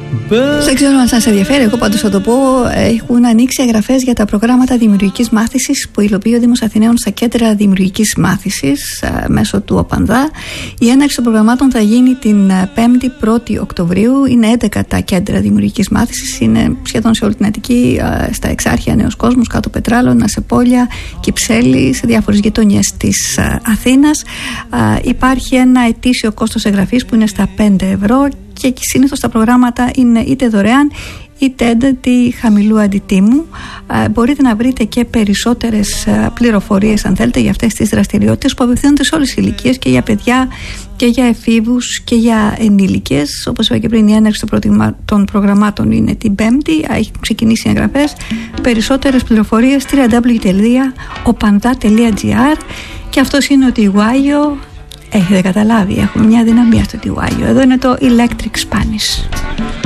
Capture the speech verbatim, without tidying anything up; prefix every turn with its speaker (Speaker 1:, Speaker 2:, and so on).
Speaker 1: Δεν ξέρω αν σας ενδιαφέρει, εγώ πάντως θα το πω. Έχουν ανοίξει εγγραφές για τα προγράμματα δημιουργικής μάθησης που υλοποιεί ο Δήμος Αθηναίων στα κέντρα δημιουργικής μάθησης μέσω του ΟΠΑΝΔΑ. Η έναρξη των προγραμμάτων θα γίνει την πέμπτη πρώτη Οκτωβρίου. Είναι έντεκα τα κέντρα δημιουργικής μάθησης, είναι σχεδόν σε όλη την Αττική, στα Εξάρχεια, Νέος Κόσμος, Κάτω Πετράλωνα, σε Πόλια, Κυψέλη, σε διάφορες γειτονιές της Αθήνας. Υπάρχει ένα ετήσιο κόστος εγγραφής που είναι στα πέντε ευρώ. Και συνήθως τα προγράμματα είναι είτε δωρεάν είτε έντατη χαμηλού αντιτίμου. Ε, μπορείτε να βρείτε και περισσότερες ε, πληροφορίες αν θέλετε για αυτές τις δραστηριότητες που απευθύνονται σε όλες τις ηλικίες, και για παιδιά και για εφήβους και για ενήλικες. Όπως είπα και πριν, η έναρξη των προγραμμάτων είναι την Πέμπτη, έχει ξεκινήσει οι εγγραφές. Περισσότερες πληροφορίες double-u double-u double-u τελεία opanda τελεία gr. Και αυτός είναι ο Τιγουάγιο. Έχετε καταλάβει, έχουμε μια δυναμία στο Τιγουάγιο. Εδώ είναι το Electric Spanish.